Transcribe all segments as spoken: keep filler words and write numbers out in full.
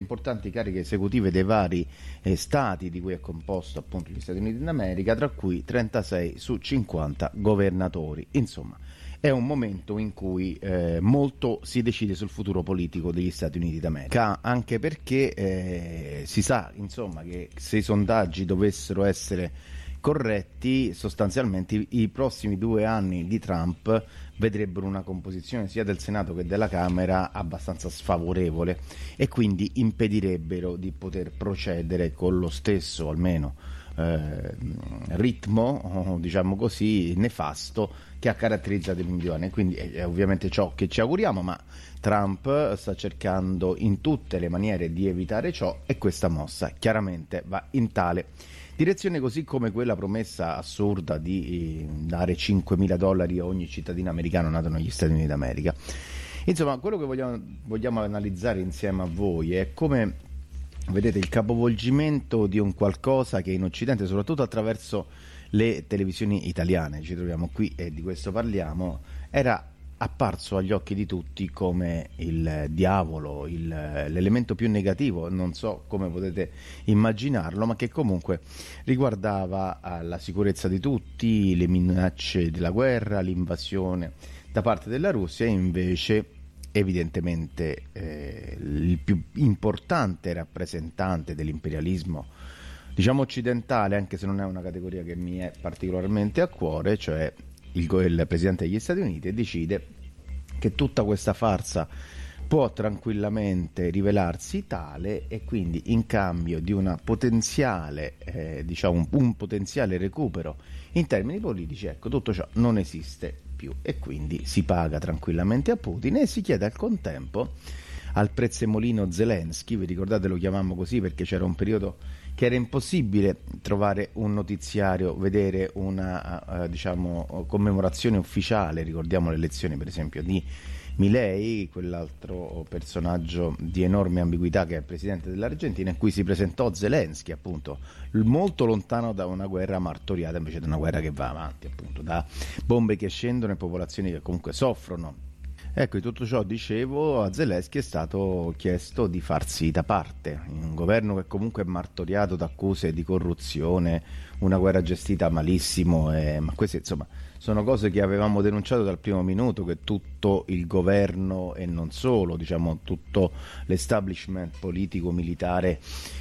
importanti cariche esecutive dei vari eh, stati di cui è composto appunto gli Stati Uniti d'America, tra cui trentasei su cinquanta governatori. Insomma, è un momento in cui eh, molto si decide sul futuro politico degli Stati Uniti d'America, anche perché eh, si sa, insomma, che se i sondaggi dovessero essere corretti, sostanzialmente i, i prossimi due anni di Trump vedrebbero una composizione sia del Senato che della Camera abbastanza sfavorevole, e quindi impedirebbero di poter procedere con lo stesso, almeno eh, ritmo, diciamo così, nefasto che ha caratterizzato i primi due anni. Quindi è ovviamente ciò che ci auguriamo, ma Trump sta cercando in tutte le maniere di evitare ciò, e questa mossa chiaramente va in tale direzione, così come quella promessa assurda di dare cinquemila dollari a ogni cittadino americano nato negli Stati Uniti d'America. Insomma, quello che vogliamo, vogliamo analizzare insieme a voi è come vedete il capovolgimento di un qualcosa che in Occidente, soprattutto attraverso le televisioni italiane, ci troviamo qui e di questo parliamo, era apparso agli occhi di tutti come il diavolo, il, l'elemento più negativo, non so come potete immaginarlo, ma che comunque riguardava la sicurezza di tutti, le minacce della guerra, l'invasione da parte della Russia. E invece evidentemente eh, il più importante rappresentante dell'imperialismo, diciamo occidentale, anche se non è una categoria che mi è particolarmente a cuore, cioè Il, il Presidente degli Stati Uniti, decide che tutta questa farsa può tranquillamente rivelarsi tale, e quindi in cambio di una potenziale eh, diciamo un, un potenziale recupero in termini politici, ecco, tutto ciò non esiste più, e quindi si paga tranquillamente a Putin e si chiede al contempo al prezzemolino Zelensky. Vi ricordate, lo chiamammo così perché c'era un periodo che era impossibile trovare un notiziario, vedere una uh, diciamo commemorazione ufficiale. Ricordiamo le elezioni per esempio di Milei, quell'altro personaggio di enorme ambiguità che è il presidente dell'Argentina, in cui si presentò Zelensky, appunto molto lontano da una guerra martoriata, invece da una guerra che va avanti, appunto da bombe che scendono e popolazioni che comunque soffrono. Ecco, di tutto ciò, dicevo, a Zelensky è stato chiesto di farsi da parte, in un governo che comunque è martoriato da accuse di corruzione, una guerra gestita malissimo, e, ma queste insomma sono cose che avevamo denunciato dal primo minuto, che tutto il governo e non solo, diciamo tutto l'establishment politico-militare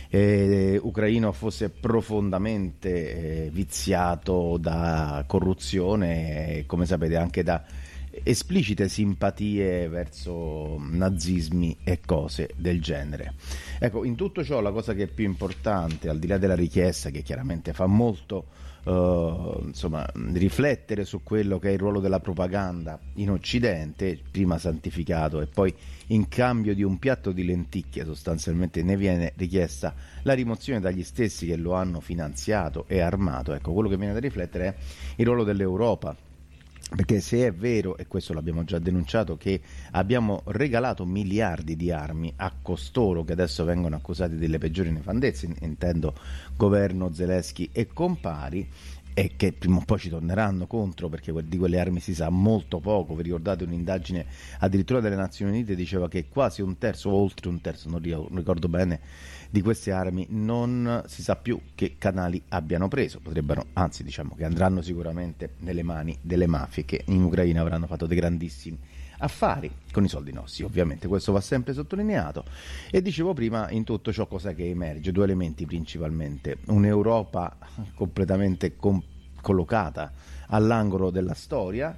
eh, ucraino fosse profondamente eh, viziato da corruzione e, come sapete, anche da esplicite simpatie verso nazismi e cose del genere. Ecco, in tutto ciò la cosa che è più importante, al di là della richiesta, che chiaramente fa molto uh, insomma riflettere su quello che è il ruolo della propaganda in Occidente, prima santificato e poi in cambio di un piatto di lenticchie sostanzialmente ne viene richiesta la rimozione dagli stessi che lo hanno finanziato e armato. Ecco, quello che viene da riflettere è il ruolo dell'Europa. Perché se è vero, e questo l'abbiamo già denunciato, che abbiamo regalato miliardi di armi a costoro che adesso vengono accusati delle peggiori nefandezze, intendo governo, Zelensky e compari, e che prima o poi ci torneranno contro, perché di quelle armi si sa molto poco. Vi ricordate un'indagine addirittura delle Nazioni Unite diceva che quasi un terzo o oltre un terzo, non ricordo bene, di queste armi non si sa più che canali abbiano preso. Potrebbero, anzi diciamo che andranno sicuramente nelle mani delle mafie che in Ucraina avranno fatto dei grandissimi affari con i soldi nostri, ovviamente questo va sempre sottolineato. E dicevo prima, in tutto ciò cosa che emerge? Due elementi principalmente: un'Europa completamente com- collocata all'angolo della storia,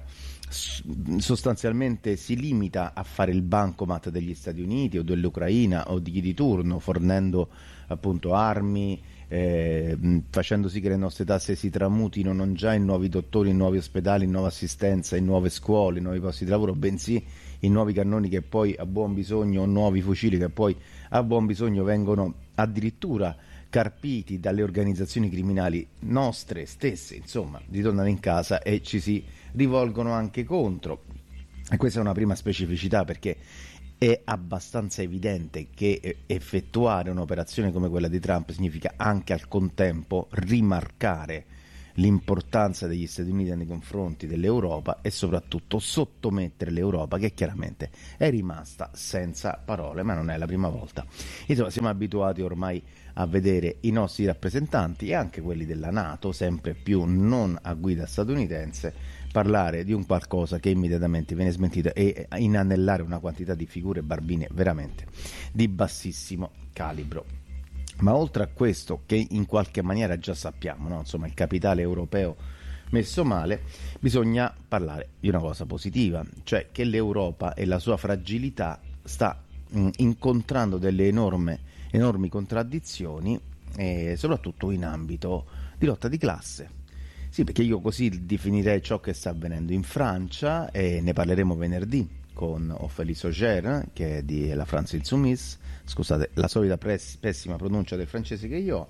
sostanzialmente si limita a fare il bancomat degli Stati Uniti o dell'Ucraina o di chi di turno, fornendo appunto armi, eh, facendo sì che le nostre tasse si tramutino non già in nuovi dottori, in nuovi ospedali, in nuova assistenza, in nuove scuole, in nuovi posti di lavoro, bensì in nuovi cannoni che poi a buon bisogno, o nuovi fucili che poi a buon bisogno vengono addirittura carpiti dalle organizzazioni criminali nostre stesse, insomma, ritornano in casa e ci si rivolgono anche contro. E questa è una prima specificità, perché è abbastanza evidente che effettuare un'operazione come quella di Trump significa anche al contempo rimarcare l'importanza degli Stati Uniti nei confronti dell'Europa e soprattutto sottomettere l'Europa, che chiaramente è rimasta senza parole, ma non è la prima volta. Insomma, siamo abituati ormai a vedere i nostri rappresentanti e anche quelli della NATO, sempre più non a guida statunitense, parlare di un qualcosa che immediatamente viene smentito e inanellare una quantità di figure barbine veramente di bassissimo calibro. Ma oltre a questo, che in qualche maniera già sappiamo, no? Insomma, il capitale europeo messo male, bisogna parlare di una cosa positiva, cioè che l'Europa e la sua fragilità sta mh, incontrando delle enorme, enormi contraddizioni, e soprattutto in ambito di lotta di classe. Sì, perché io così definirei ciò che sta avvenendo in Francia, e ne parleremo venerdì con Ophélie Sauger, che è di La France Insoumise, scusate la solita pres- pessima pronuncia del francese che io ho,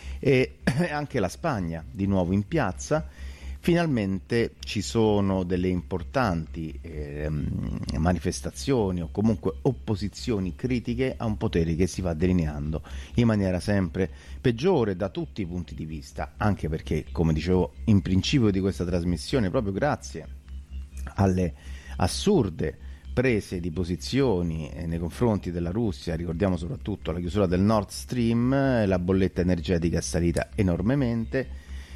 e anche la Spagna di nuovo in piazza. Finalmente ci sono delle importanti eh, manifestazioni o comunque opposizioni critiche a un potere che si va delineando in maniera sempre peggiore da tutti i punti di vista, anche perché, come dicevo in principio di questa trasmissione, proprio grazie alle assurde prese di posizioni nei confronti della Russia, ricordiamo soprattutto la chiusura del Nord Stream, la bolletta energetica è salita enormemente.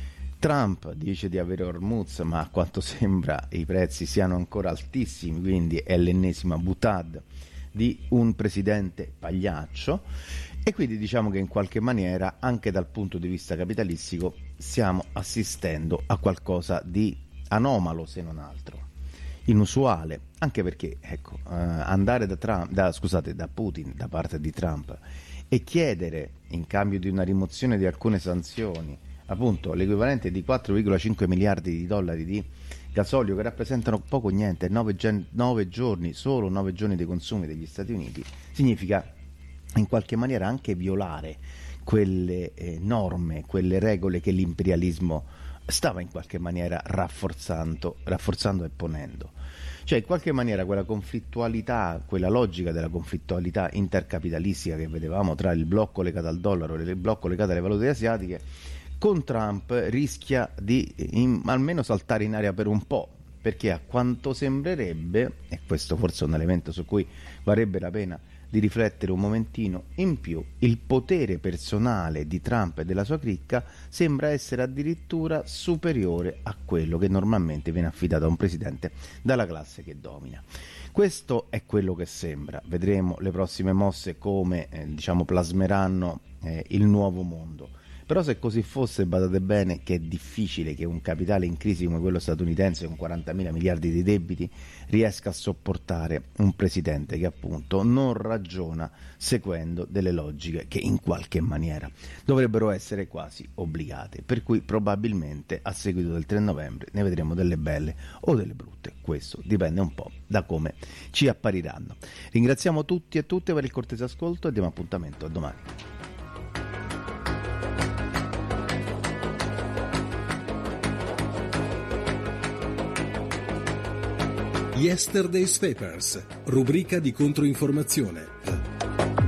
Trump dice di avere Hormuz, ma a quanto sembra i prezzi siano ancora altissimi, quindi è l'ennesima boutade di un presidente pagliaccio, e quindi diciamo che in qualche maniera anche dal punto di vista capitalistico stiamo assistendo a qualcosa di anomalo, se non altro inusuale, anche perché ecco, eh, andare da, Trump, da, scusate, da Putin, da parte di Trump, e chiedere in cambio di una rimozione di alcune sanzioni appunto l'equivalente di quattro virgola cinque miliardi di dollari di gasolio, che rappresentano poco niente, nove, gen- nove giorni, solo nove giorni dei consumi degli Stati Uniti, significa in qualche maniera anche violare quelle eh, norme, quelle regole che l'imperialismo stava in qualche maniera rafforzando, rafforzando e ponendo. Cioè in qualche maniera quella conflittualità, quella logica della conflittualità intercapitalistica che vedevamo tra il blocco legato al dollaro e il blocco legato alle valute asiatiche, con Trump rischia di in, almeno saltare in aria per un po', perché a quanto sembrerebbe, e questo forse è un elemento su cui varrebbe la pena di riflettere un momentino in più, il potere personale di Trump e della sua cricca sembra essere addirittura superiore a quello che normalmente viene affidato a un presidente dalla classe che domina. Questo è quello che sembra. Vedremo le prossime mosse come eh, diciamo plasmeranno eh, il nuovo mondo. Però se così fosse, badate bene che è difficile che un capitale in crisi come quello statunitense, con quarantamila miliardi di debiti, riesca a sopportare un presidente che appunto non ragiona seguendo delle logiche che in qualche maniera dovrebbero essere quasi obbligate. Per cui probabilmente a seguito del tre novembre ne vedremo delle belle o delle brutte. Questo dipende un po' da come ci appariranno. Ringraziamo tutti e tutte per il cortese ascolto e diamo appuntamento a domani. Yesterday's Papers, rubrica di controinformazione.